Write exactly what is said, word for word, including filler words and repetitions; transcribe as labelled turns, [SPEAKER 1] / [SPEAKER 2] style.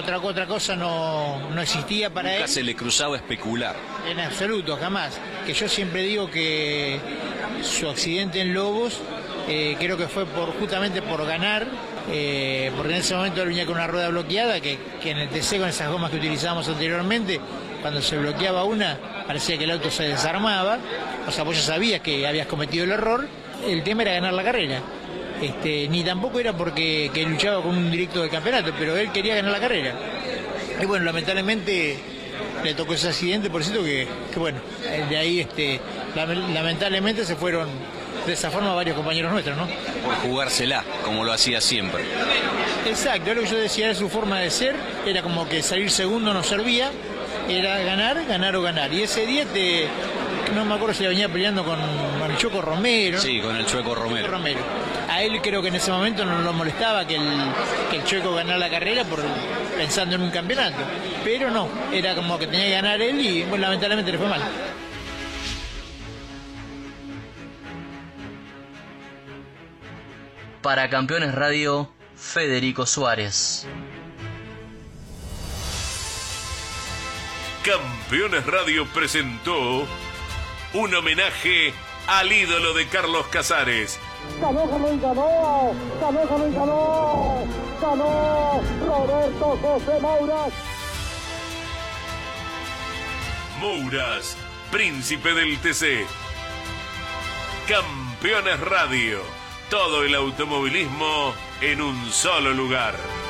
[SPEAKER 1] otra, otra cosa no, no existía para
[SPEAKER 2] Nunca
[SPEAKER 1] él.
[SPEAKER 2] se le cruzaba especular.
[SPEAKER 1] En absoluto, jamás. Que yo siempre digo que su accidente en Lobos eh, creo que fue por justamente por ganar, eh, porque en ese momento él venía con una rueda bloqueada, que, que en el T C con esas gomas que utilizábamos anteriormente, cuando se bloqueaba una, parecía que el auto se desarmaba, o sea, vos ya sabías que habías cometido el error, el tema era ganar la carrera. Este, ni tampoco era porque que luchaba con un directo del campeonato, pero él quería ganar la carrera. Y bueno, lamentablemente le tocó ese accidente, por cierto que, que bueno, de ahí este, lamentablemente se fueron de esa forma varios compañeros nuestros, ¿no?
[SPEAKER 2] Por jugársela, como lo hacía siempre.
[SPEAKER 1] Exacto, lo que yo decía era su forma de ser, era como que salir segundo no servía, era ganar, ganar o ganar. Y ese día te, no me acuerdo si la venía peleando con, con el Chueco Romero.
[SPEAKER 2] Sí, con el Chueco Romero.
[SPEAKER 1] Romero. A él creo que en ese momento no lo molestaba que el, que el Chueco ganara la carrera por pensando en un campeonato. Pero no, era como que tenía que ganar él y bueno, lamentablemente le fue mal.
[SPEAKER 3] Para Campeones Radio, Federico Suárez.
[SPEAKER 4] Campeones Radio presentó un homenaje al ídolo de Carlos Casares.
[SPEAKER 5] Ganó, ganó y ganó, ganó, ganó y ganó, ganó Roberto José Mouras.
[SPEAKER 4] Mouras, príncipe del T C. Campeones Radio, todo el automovilismo en un solo lugar.